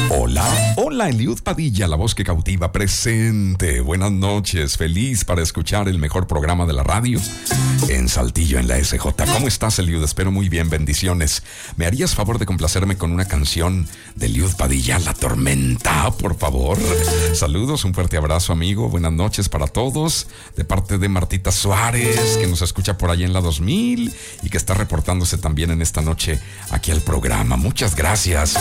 Hola, hola, Eliud Padilla, la voz que cautiva, presente. Buenas noches, feliz para escuchar el mejor programa de la radio en Saltillo, en la SJ. ¿Cómo estás, Eliud? Espero muy bien, bendiciones. ¿Me harías favor de complacerme con una canción de Eliud Padilla, La Tormenta, por favor? Saludos, un fuerte abrazo, amigo. Buenas noches para todos. De parte de Martita Suárez, que nos escucha por ahí en la 2000 y que está reportándose también en esta noche aquí al programa. Muchas gracias.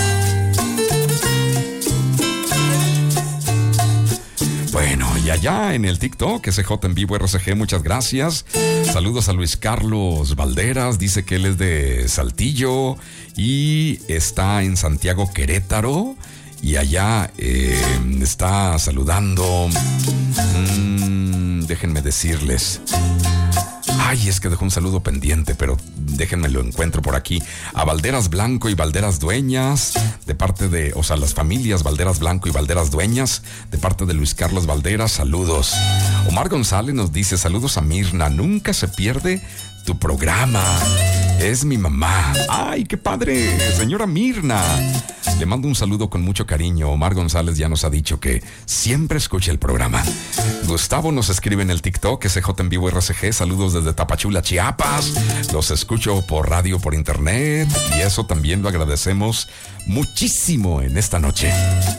Bueno, y allá en el TikTok, SJ en vivo RCG, muchas gracias. Saludos a Luis Carlos Valderas, dice que él es de Saltillo y está en Santiago, Querétaro. Y allá está saludando. Déjenme decirles. Ay, es que dejó un saludo pendiente, pero déjenme lo encuentro por aquí. A Valderas Blanco y Valderas Dueñas, de parte de, o sea, las familias Valderas Blanco y Valderas Dueñas, de parte de Luis Carlos Valderas, saludos. Omar González nos dice, saludos a Mirna, nunca se pierde tu programa. Es mi mamá. ¡Ay, qué padre! Señora Mirna. Le mando un saludo con mucho cariño. Omar González ya nos ha dicho que siempre escucha el programa. Gustavo nos escribe en el TikTok, SJ en vivo RCG. Saludos desde Tapachula, Chiapas. Los escucho por radio, por internet. Y eso también lo agradecemos muchísimo en esta noche.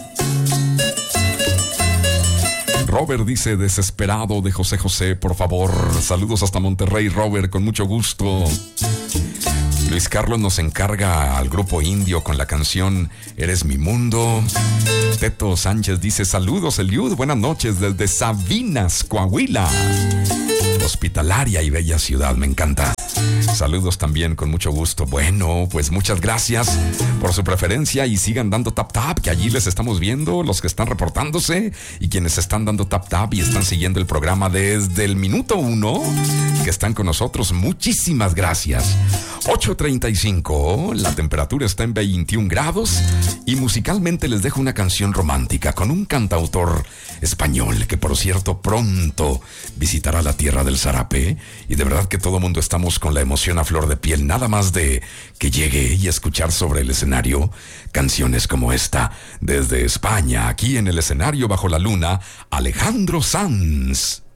Robert dice, desesperado de José José, por favor. Saludos hasta Monterrey, Robert, con mucho gusto. Luis Carlos nos encarga al grupo Indio con la canción Eres mi mundo. Teto Sánchez dice, saludos, Eliud, buenas noches desde Sabinas, Coahuila. Hospitalaria y bella ciudad, me encanta. Saludos también con mucho gusto. Bueno, pues muchas gracias por su preferencia y sigan dando tap tap, que allí les estamos viendo, los que están reportándose y quienes están dando tap tap y están siguiendo el programa desde el minuto 1, que están con nosotros. Muchísimas gracias. 8:35, la temperatura está en 21 grados y musicalmente les dejo una canción romántica con un cantautor español que, por cierto, pronto visitará la tierra del zarape y de verdad que todo mundo estamos con la emoción a flor de piel, nada más de que llegue y escuchar sobre el escenario canciones como esta. Desde España, aquí en el escenario bajo la luna, Alejandro Sanz.